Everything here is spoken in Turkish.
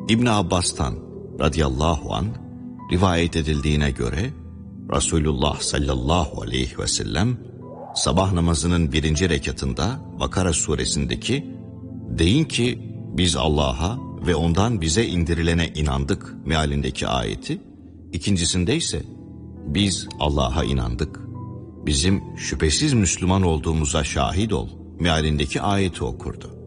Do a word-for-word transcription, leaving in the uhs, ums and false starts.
İbn Abbas'tan radıyallahu an rivayet edildiğine göre Resulullah sallallahu aleyhi ve sellem sabah namazının birinci rekatında Bakara suresindeki "Deyin ki biz Allah'a ve ondan bize indirilene inandık" mealindeki ayeti, ikincisinde ise "Biz Allah'a inandık, bizim şüphesiz Müslüman olduğumuza şahit ol" mealindeki ayeti okurdu.